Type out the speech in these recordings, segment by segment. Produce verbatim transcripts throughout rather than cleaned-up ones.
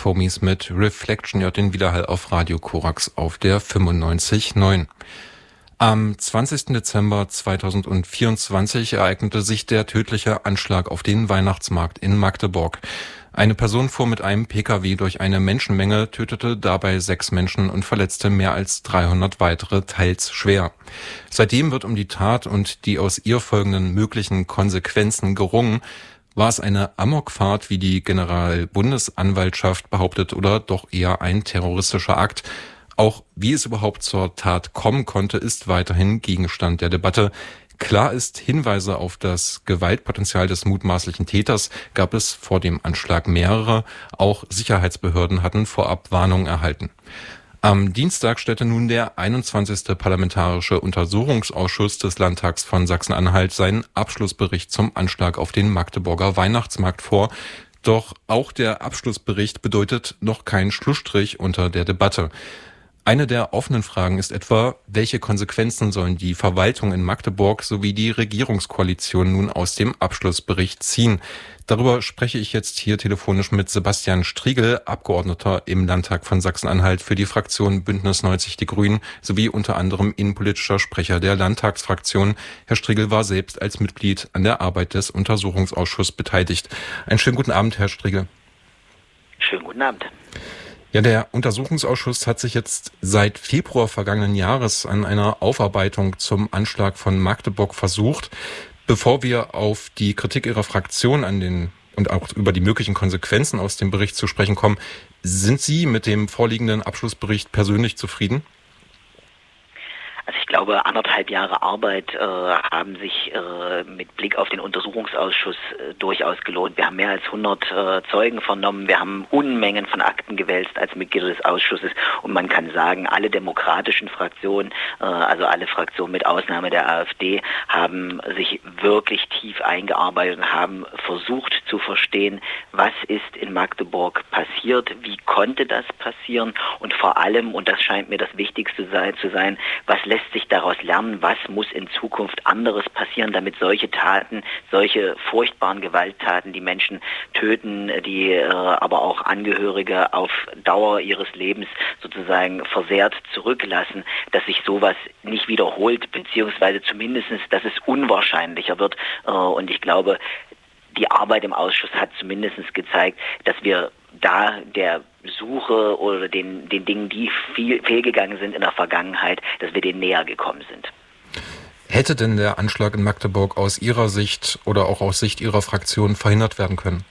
Foamies mit Reflection, ja, den Widerhall auf Radio Korax auf der fünfundneunzig Komma neun. Am zwanzigsten Dezember zweitausendvierundzwanzig ereignete sich der tödliche Anschlag auf den Weihnachtsmarkt in Magdeburg. Eine Person fuhr mit einem Pkw durch eine Menschenmenge, tötete dabei sechs Menschen und verletzte mehr als dreihundert weitere, teils schwer. Seitdem wird um die Tat und die aus ihr folgenden möglichen Konsequenzen gerungen. War es eine Amokfahrt, wie die Generalbundesanwaltschaft behauptet, oder doch eher ein terroristischer Akt? Auch wie es überhaupt zur Tat kommen konnte, ist weiterhin Gegenstand der Debatte. Klar ist, Hinweise auf das Gewaltpotenzial des mutmaßlichen Täters gab es vor dem Anschlag mehrere. Auch Sicherheitsbehörden hatten vorab Warnungen erhalten. Am Dienstag stellte nun der einundzwanzigste Parlamentarische Untersuchungsausschuss des Landtags von Sachsen-Anhalt seinen Abschlussbericht zum Anschlag auf den Magdeburger Weihnachtsmarkt vor. Doch auch der Abschlussbericht bedeutet noch keinen Schlussstrich unter der Debatte. Eine der offenen Fragen ist etwa, welche Konsequenzen sollen die Verwaltung in Magdeburg sowie die Regierungskoalition nun aus dem Abschlussbericht ziehen? Darüber spreche ich jetzt hier telefonisch mit Sebastian Striegel, Abgeordneter im Landtag von Sachsen-Anhalt für die Fraktion Bündnis neunzig Die Grünen sowie unter anderem innenpolitischer Sprecher der Landtagsfraktion. Herr Striegel war selbst als Mitglied an der Arbeit des Untersuchungsausschusses beteiligt. Einen schönen guten Abend, Herr Striegel. Schönen guten Abend. Ja, der Untersuchungsausschuss hat sich jetzt seit Februar vergangenen Jahres an einer Aufarbeitung zum Anschlag von Magdeburg versucht. Bevor wir auf die Kritik Ihrer Fraktion an den und auch über die möglichen Konsequenzen aus dem Bericht zu sprechen kommen, sind Sie mit dem vorliegenden Abschlussbericht persönlich zufrieden? Also ich glaube, anderthalb Jahre Arbeit äh, haben sich äh, mit Blick auf den Untersuchungsausschuss äh, durchaus gelohnt. Wir haben mehr als hundert äh, Zeugen vernommen, wir haben Unmengen von Akten gewälzt als Mitglieder des Ausschusses und man kann sagen, alle demokratischen Fraktionen, äh, also alle Fraktionen mit Ausnahme der AfD, haben sich wirklich tief eingearbeitet und haben versucht zu verstehen, was ist in Magdeburg passiert, wie konnte das passieren und vor allem, und das scheint mir das Wichtigste sein, zu sein, was lässt sich daraus lernen, was muss in Zukunft anderes passieren, damit solche Taten, solche furchtbaren Gewalttaten, die Menschen töten, die äh, aber auch Angehörige auf Dauer ihres Lebens sozusagen versehrt zurücklassen, dass sich sowas nicht wiederholt, beziehungsweise zumindest, dass es unwahrscheinlicher wird. Äh, und ich glaube, die Arbeit im Ausschuss hat zumindest gezeigt, dass wir da der Suche oder den, den Dingen, die viel fehlgegangen sind in der Vergangenheit, dass wir denen näher gekommen sind. Hätte denn der Anschlag in Magdeburg aus Ihrer Sicht oder auch aus Sicht Ihrer Fraktion verhindert werden können?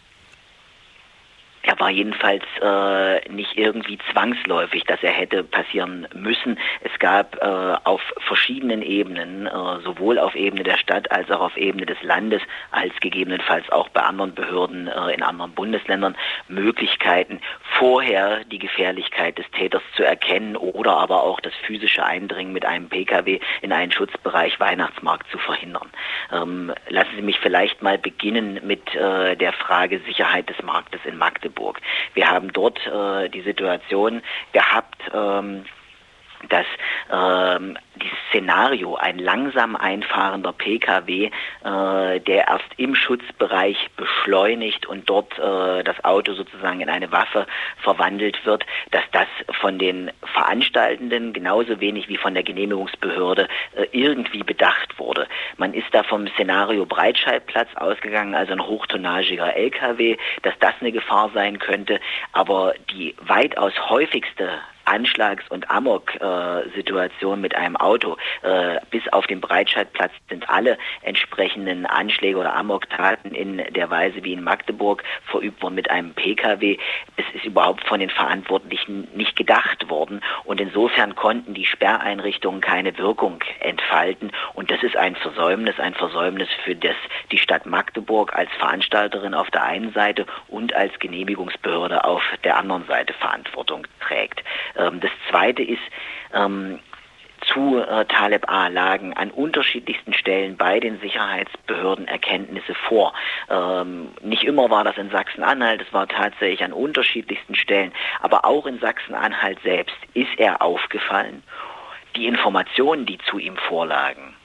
Er war jedenfalls äh, nicht irgendwie zwangsläufig, dass er hätte passieren müssen. Es gab äh, auf verschiedenen Ebenen, äh, sowohl auf Ebene der Stadt als auch auf Ebene des Landes, als gegebenenfalls auch bei anderen Behörden äh, in anderen Bundesländern, Möglichkeiten, vorher die Gefährlichkeit des Täters zu erkennen oder aber auch das physische Eindringen mit einem Pkw in einen Schutzbereich Weihnachtsmarkt zu verhindern. Ähm, lassen Sie mich vielleicht mal beginnen mit äh, der Frage Sicherheit des Marktes in Magdeburg. Wir haben dort äh, die Situation gehabt, ähm, dass ähm, dieses Szenario, ein langsam einfahrender Pkw, äh, der erst im Schutzbereich beschleunigt und dort äh, das Auto sozusagen in eine Waffe verwandelt wird, dass das von den Veranstaltenden genauso wenig wie von der Genehmigungsbehörde äh, irgendwie bedacht wurde. Man ist da vom Szenario Breitscheidplatz ausgegangen, also ein hochtonnagiger L K W, dass das eine Gefahr sein könnte, aber die weitaus häufigste Anschlags- und Amok-Situation mit einem Auto. Äh, bis auf den Breitscheidplatz sind alle entsprechenden Anschläge oder Amok-Taten in der Weise wie in Magdeburg verübt worden mit einem Pkw. Es ist überhaupt von den Verantwortlichen nicht gedacht worden und insofern konnten die Sperreinrichtungen keine Wirkung entfalten und das ist ein Versäumnis, ein Versäumnis, für das die Stadt Magdeburg als Veranstalterin auf der einen Seite und als Genehmigungsbehörde auf der anderen Seite Verantwortung trägt. Das Zweite ist, ähm, zu äh, Taleb A lagen an unterschiedlichsten Stellen bei den Sicherheitsbehörden Erkenntnisse vor. Ähm, nicht immer war das in Sachsen-Anhalt, es war tatsächlich an unterschiedlichsten Stellen, aber auch in Sachsen-Anhalt selbst ist er aufgefallen. Die Informationen, die zu ihm vorlagen,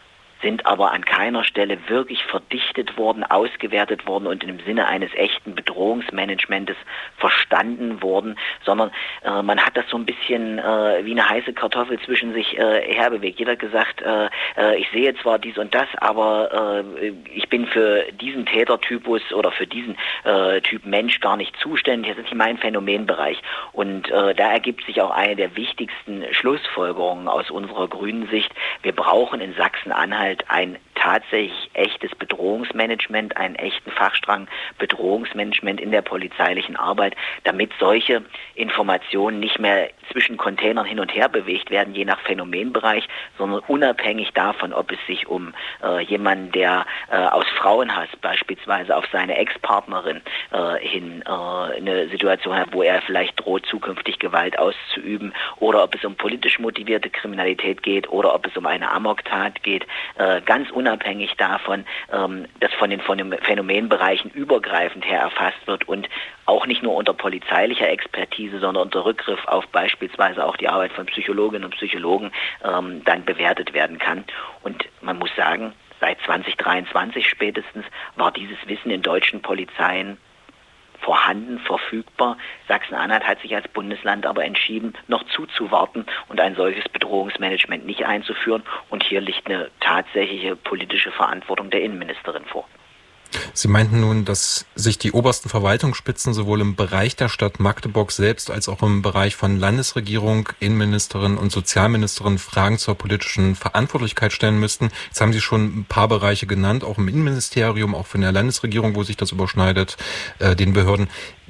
sind aber an keiner Stelle wirklich verdichtet worden, ausgewertet worden und im Sinne eines echten Bedrohungsmanagementes verstanden worden, sondern äh, man hat das so ein bisschen äh, wie eine heiße Kartoffel zwischen sich äh, herbewegt. Jeder hat gesagt, äh, äh, ich sehe zwar dies und das, aber äh, ich bin für diesen Tätertypus oder für diesen äh, Typ Mensch gar nicht zuständig. Das ist nicht mein Phänomenbereich. Und äh, da ergibt sich auch eine der wichtigsten Schlussfolgerungen aus unserer grünen Sicht. Wir brauchen in Sachsen-Anhalt ein tatsächlich echtes Bedrohungsmanagement, einen echten Fachstrang Bedrohungsmanagement in der polizeilichen Arbeit, damit solche Informationen nicht mehr zwischen Containern hin und her bewegt werden, je nach Phänomenbereich, sondern unabhängig davon, ob es sich um äh, jemanden, der äh, aus Frauenhass beispielsweise auf seine Ex-Partnerin äh, hin äh, eine Situation hat, wo er vielleicht droht, zukünftig Gewalt auszuüben, oder ob es um politisch motivierte Kriminalität geht oder ob es um eine Amoktat geht, äh, ganz unabhängig davon, ähm, dass von den, von den Phänomenbereichen übergreifend her erfasst wird und auch nicht nur unter polizeilicher Expertise, sondern unter Rückgriff auf beispielsweise auch die Arbeit von Psychologinnen und Psychologen ähm, dann bewertet werden kann. Und man muss sagen, seit zwanzig dreiundzwanzig spätestens war dieses Wissen in deutschen Polizeien vorhanden, verfügbar. Sachsen-Anhalt hat sich als Bundesland aber entschieden, noch zuzuwarten und ein solches Bedrohungsmanagement nicht einzuführen. Und hier liegt eine tatsächliche politische Verantwortung der Innenministerin vor. Sie meinten nun, dass sich die obersten Verwaltungsspitzen sowohl im Bereich der Stadt Magdeburg selbst als auch im Bereich von Landesregierung, Innenministerin und Sozialministerin Fragen zur politischen Verantwortlichkeit stellen müssten. Jetzt haben Sie schon ein paar Bereiche genannt, auch im Innenministerium, auch von der Landesregierung, wo sich das überschneidet, äh, den Behörden.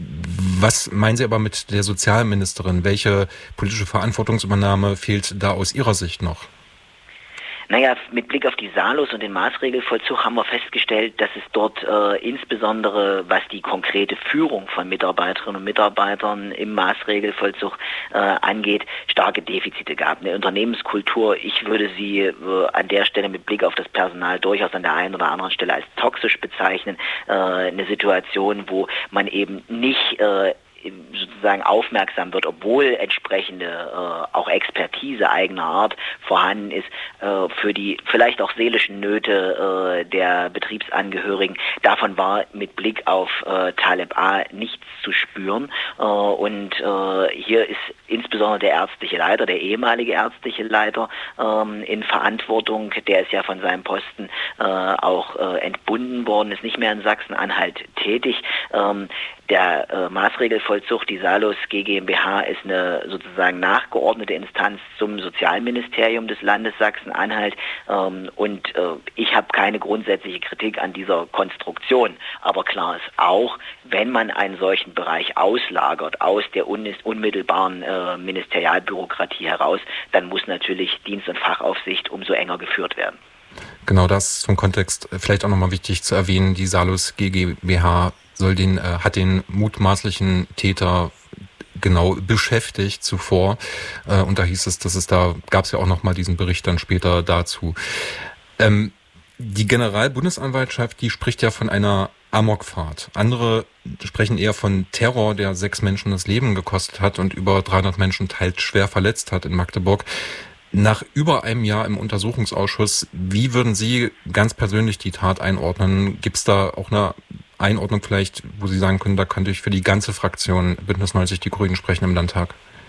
Was meinen Sie aber mit der Sozialministerin? Welche politische Verantwortungsübernahme fehlt da aus Ihrer Sicht noch? Naja, mit Blick auf die Salos und den Maßregelvollzug haben wir festgestellt, dass es dort äh, insbesondere, was die konkrete Führung von Mitarbeiterinnen und Mitarbeitern im Maßregelvollzug äh, angeht, starke Defizite gab. Eine Unternehmenskultur, ich würde sie äh, an der Stelle mit Blick auf das Personal durchaus an der einen oder anderen Stelle als toxisch bezeichnen. Äh, eine Situation, wo man eben nicht äh, sozusagen aufmerksam wird, obwohl entsprechende äh, auch Expertise eigener Art vorhanden ist, äh, für die vielleicht auch seelischen Nöte äh, der Betriebsangehörigen. Davon war mit Blick auf äh, Taleb A nichts zu spüren. Äh, und äh, hier ist insbesondere der ärztliche Leiter, der ehemalige ärztliche Leiter ähm, in Verantwortung. Der ist ja von seinem Posten äh, auch äh, entbunden worden, ist nicht mehr in Sachsen-Anhalt tätig. Ähm, Der äh, Maßregelvollzug, die Salos G GmbH, ist eine sozusagen nachgeordnete Instanz zum Sozialministerium des Landes Sachsen-Anhalt. Ähm, und äh, ich habe keine grundsätzliche Kritik an dieser Konstruktion. Aber klar ist auch, wenn man einen solchen Bereich auslagert aus der un unmittelbaren äh, Ministerialbürokratie heraus, dann muss natürlich Dienst- und Fachaufsicht umso enger geführt werden. Genau, das zum Kontext vielleicht auch nochmal wichtig zu erwähnen. Die Salos G GmbH soll den, äh, hat den mutmaßlichen Täter genau beschäftigt zuvor. Äh, und da hieß es, dass es da, gab es ja auch nochmal diesen Bericht dann später dazu. Ähm, die Generalbundesanwaltschaft, die spricht ja von einer Amokfahrt. Andere sprechen eher von Terror, der sechs Menschen das Leben gekostet hat und über dreihundert Menschen teils schwer verletzt hat in Magdeburg. Nach über einem Jahr im Untersuchungsausschuss, wie würden Sie ganz persönlich die Tat einordnen? Gibt es da auch eine Einordnung vielleicht, wo Sie sagen können, da könnte ich für die ganze Fraktion Bündnis neunzig Die Grünen sprechen im Landtag?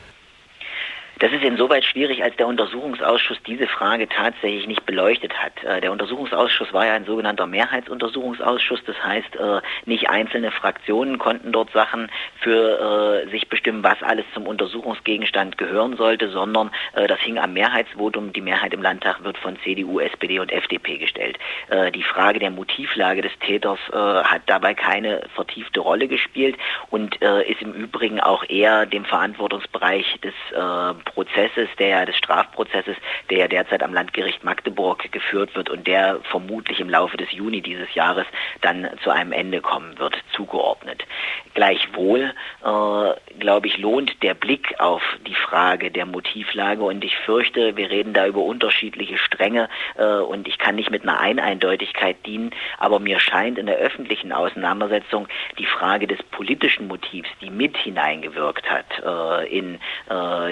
Das ist insoweit schwierig, als der Untersuchungsausschuss diese Frage tatsächlich nicht beleuchtet hat. Der Untersuchungsausschuss war ja ein sogenannter Mehrheitsuntersuchungsausschuss. Das heißt, nicht einzelne Fraktionen konnten dort Sachen für sich bestimmen, was alles zum Untersuchungsgegenstand gehören sollte, sondern das hing am Mehrheitsvotum. Die Mehrheit im Landtag wird von C D U, S P D und F D P gestellt. Die Frage der Motivlage des Täters hat dabei keine vertiefte Rolle gespielt und ist im Übrigen auch eher dem Verantwortungsbereich des Prozesses, der des Strafprozesses, der ja derzeit am Landgericht Magdeburg geführt wird und der vermutlich im Laufe des Juni dieses Jahres dann zu einem Ende kommen wird, zugeordnet. Gleichwohl, äh, glaube ich, lohnt der Blick auf die Frage der Motivlage und ich fürchte, wir reden da über unterschiedliche Stränge äh, und ich kann nicht mit einer Eineindeutigkeit dienen, aber mir scheint in der öffentlichen Auseinandersetzung die Frage des politischen Motivs, die mit hineingewirkt hat äh, in äh, die Motivation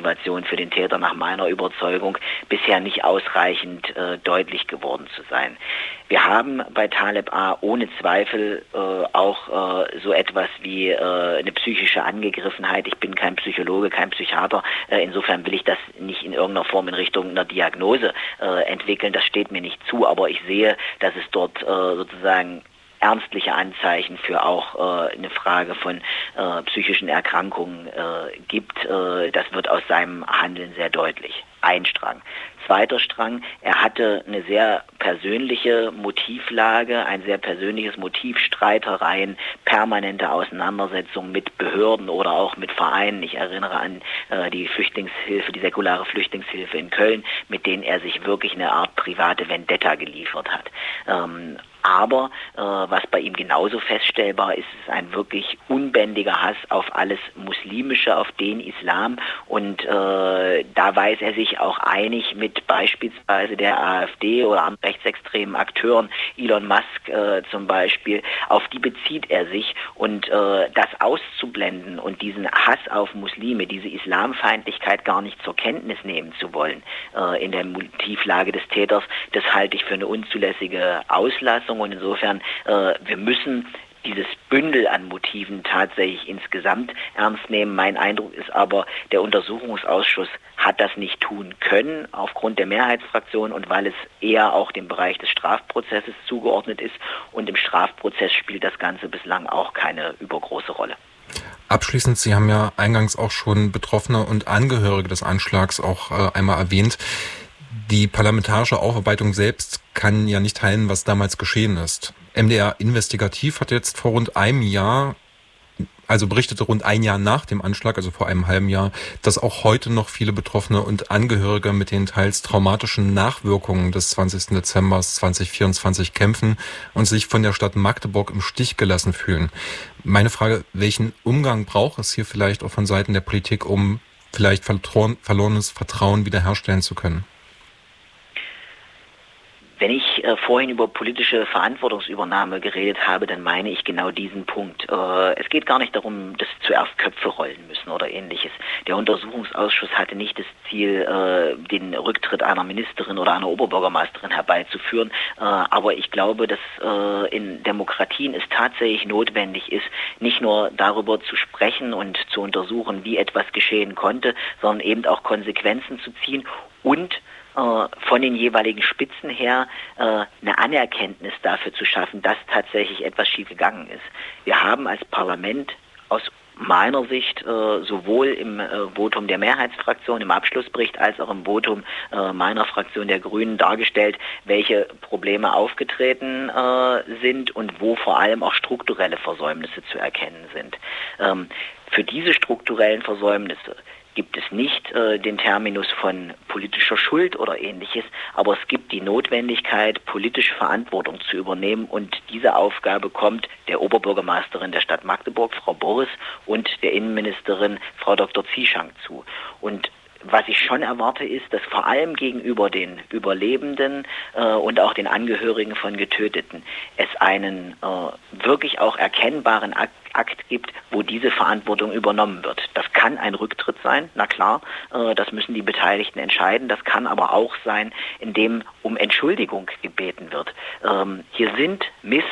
Motivation für den Täter nach meiner Überzeugung bisher nicht ausreichend äh, deutlich geworden zu sein. Wir haben bei Taleb A. ohne Zweifel äh, auch äh, so etwas wie äh, eine psychische Angegriffenheit. Ich bin kein Psychologe, kein Psychiater. Äh, insofern will ich das nicht in irgendeiner Form in Richtung einer Diagnose äh, entwickeln. Das steht mir nicht zu, aber ich sehe, dass es dort äh, sozusagen ernstliche Anzeichen für auch äh, eine Frage von äh, psychischen Erkrankungen äh, gibt. Äh, das wird aus seinem Handeln sehr deutlich. Ein Strang. Zweiter Strang, er hatte eine sehr persönliche Motivlage, ein sehr persönliches Motiv, Streitereien, permanente Auseinandersetzungen mit Behörden oder auch mit Vereinen. Ich erinnere an äh, die Flüchtlingshilfe, die säkulare Flüchtlingshilfe in Köln, mit denen er sich wirklich eine Art private Vendetta geliefert hat. Ähm, Aber äh, was bei ihm genauso feststellbar ist, ist ein wirklich unbändiger Hass auf alles Muslimische, auf den Islam. Und äh, da weiß er sich auch einig mit beispielsweise der AfD oder anderen rechtsextremen Akteuren, Elon Musk äh, zum Beispiel. Auf die bezieht er sich. Und äh, das auszublenden und diesen Hass auf Muslime, diese Islamfeindlichkeit gar nicht zur Kenntnis nehmen zu wollen äh, in der Motivlage des Täters, das halte ich für eine unzulässige Auslassung. Und insofern, äh, wir müssen dieses Bündel an Motiven tatsächlich insgesamt ernst nehmen. Mein Eindruck ist aber, der Untersuchungsausschuss hat das nicht tun können aufgrund der Mehrheitsfraktion und weil es eher auch dem Bereich des Strafprozesses zugeordnet ist. Und im Strafprozess spielt das Ganze bislang auch keine übergroße Rolle. Abschließend, Sie haben ja eingangs auch schon Betroffene und Angehörige des Anschlags auch äh, einmal erwähnt. Die parlamentarische Aufarbeitung selbst kann ja nicht teilen, was damals geschehen ist. M D R Investigativ hat jetzt vor rund einem Jahr, also berichtete rund ein Jahr nach dem Anschlag, also vor einem halben Jahr, dass auch heute noch viele Betroffene und Angehörige mit den teils traumatischen Nachwirkungen des zwanzigsten Dezember zweitausendvierundzwanzig kämpfen und sich von der Stadt Magdeburg im Stich gelassen fühlen. Meine Frage, welchen Umgang braucht es hier vielleicht auch von Seiten der Politik, um vielleicht verlorenes Vertrauen wiederherstellen zu können? Wenn ich äh, vorhin über politische Verantwortungsübernahme geredet habe, dann meine ich genau diesen Punkt. Äh, es geht gar nicht darum, dass zuerst Köpfe rollen müssen oder ähnliches. Der Untersuchungsausschuss hatte nicht das Ziel, äh, den Rücktritt einer Ministerin oder einer Oberbürgermeisterin herbeizuführen. Äh, aber ich glaube, dass äh, in Demokratien es tatsächlich notwendig ist, nicht nur darüber zu sprechen und zu untersuchen, wie etwas geschehen konnte, sondern eben auch Konsequenzen zu ziehen und von den jeweiligen Spitzen her äh, eine Anerkenntnis dafür zu schaffen, dass tatsächlich etwas schiefgegangen ist. Wir haben als Parlament aus meiner Sicht äh, sowohl im äh, Votum der Mehrheitsfraktion, im Abschlussbericht, als auch im Votum äh, meiner Fraktion der Grünen dargestellt, welche Probleme aufgetreten äh, sind und wo vor allem auch strukturelle Versäumnisse zu erkennen sind. Ähm, für diese strukturellen Versäumnisse gibt es nicht äh, den Terminus von politischer Schuld oder ähnliches, aber es gibt die Notwendigkeit, politische Verantwortung zu übernehmen und diese Aufgabe kommt der Oberbürgermeisterin der Stadt Magdeburg, Frau Borres, und der Innenministerin, Frau Doktor Zieschank, zu. Und was ich schon erwarte, ist, dass vor allem gegenüber den Überlebenden äh, und auch den Angehörigen von Getöteten es einen äh, wirklich auch erkennbaren Akt, Akt gibt, wo diese Verantwortung übernommen wird. Das kann ein Rücktritt sein, na klar, äh, das müssen die Beteiligten entscheiden. Das kann aber auch sein, indem um Entschuldigung gebeten wird. Ähm, hier sind Miss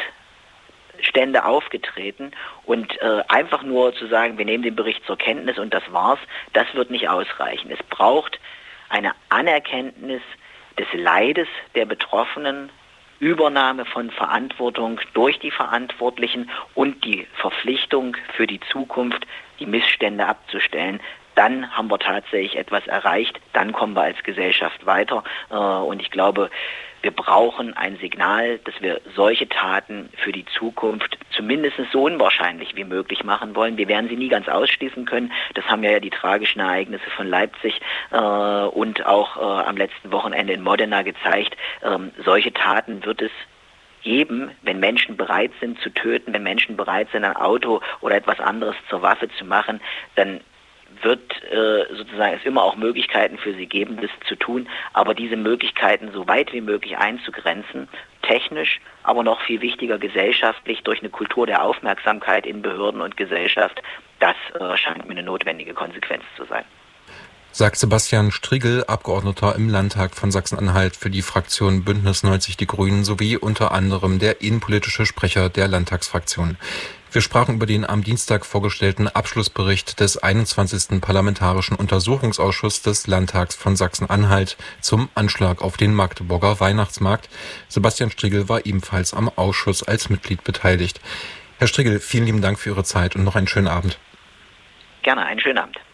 Stände aufgetreten und äh, einfach nur zu sagen, wir nehmen den Bericht zur Kenntnis und das war's, das wird nicht ausreichen. Es braucht eine Anerkenntnis des Leides der Betroffenen, Übernahme von Verantwortung durch die Verantwortlichen und die Verpflichtung für die Zukunft, die Missstände abzustellen. Dann haben wir tatsächlich etwas erreicht, dann kommen wir als Gesellschaft weiter äh, und ich glaube, wir brauchen ein Signal, dass wir solche Taten für die Zukunft zumindest so unwahrscheinlich wie möglich machen wollen. Wir werden sie nie ganz ausschließen können. Das haben ja die tragischen Ereignisse von Leipzig äh, und auch äh, am letzten Wochenende in Modena gezeigt. Ähm, solche Taten wird es geben, wenn Menschen bereit sind zu töten, wenn Menschen bereit sind, ein Auto oder etwas anderes zur Waffe zu machen, dann wird äh, sozusagen es immer auch Möglichkeiten für sie geben, das zu tun, aber diese Möglichkeiten so weit wie möglich einzugrenzen, technisch, aber noch viel wichtiger gesellschaftlich durch eine Kultur der Aufmerksamkeit in Behörden und Gesellschaft, das äh, scheint mir eine notwendige Konsequenz zu sein. Sagt Sebastian Strigel, Abgeordneter im Landtag von Sachsen-Anhalt für die Fraktion Bündnis neunzig Die Grünen sowie unter anderem der innenpolitische Sprecher der Landtagsfraktion. Wir sprachen über den am Dienstag vorgestellten Abschlussbericht des einundzwanzigsten Parlamentarischen Untersuchungsausschusses des Landtags von Sachsen-Anhalt zum Anschlag auf den Magdeburger Weihnachtsmarkt. Sebastian Strigel war ebenfalls am Ausschuss als Mitglied beteiligt. Herr Strigel, vielen lieben Dank für Ihre Zeit und noch einen schönen Abend. Gerne, einen schönen Abend.